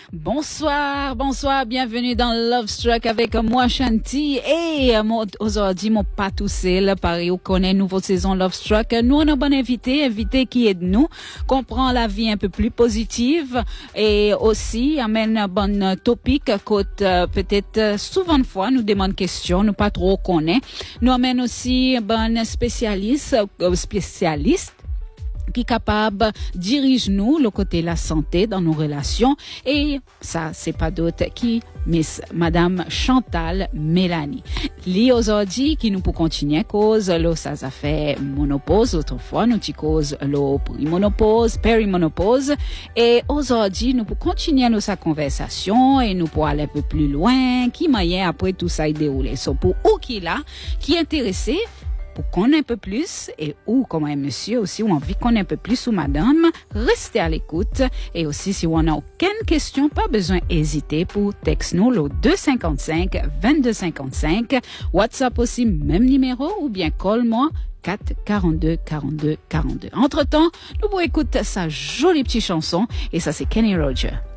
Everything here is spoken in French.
Bonsoir, bienvenue dans Love Struck avec moi Shanti et aujourd'hui mon pas tout seul, pareil on connaît nouvelle saison Love Struck. Nous on a un bon invité qui aide nous comprend la vie un peu plus positive et aussi amène un bon topic côté peut-être souvent de fois nous demande questions, nous pas trop connaît. Nous amène aussi un bon spécialiste qui est capable dirige nous le côté la santé dans nos relations et ça c'est pas d'autre qui Madame Chantal Mélanie. Li aujourd'hui qui nous pour continuer cause lo ça fait monopause autrefois nous ti cause lo monopause périmonopause et aujourd'hui nous pour continuer nos sa conversation et nous pour aller un peu plus loin qui moyen après tout ça déroulé. So pour ou qui là qui est intéressé pour connaître un peu plus et ou comme un monsieur aussi ou envie de connaître un peu plus ou madame, restez à l'écoute et aussi si on n'a aucune question, pas besoin d'hésiter pour texter nous le 255 2255, WhatsApp aussi même numéro ou bien call-moi 4 42 42 42. Entre-temps, nous pouvons écouter sa jolie petite chanson et ça c'est Kenny Rogers.